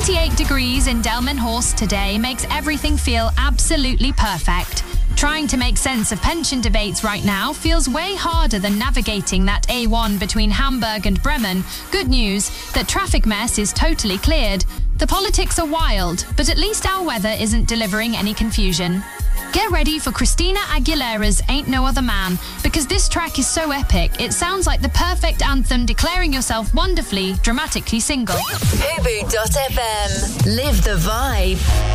28 degrees in Delmenhorst today makes everything feel absolutely perfect. Trying to make sense of pension debates right now feels way harder than navigating that A1 between Hamburg and Bremen. Good news, that traffic mess is totally cleared. The politics are wild, but at least our weather isn't delivering any confusion. Get ready for Christina Aguilera's Ain't No Other Man, because this track is so epic, it sounds like the perfect anthem declaring yourself wonderfully, dramatically single. Fubu.fm. Live the vibe.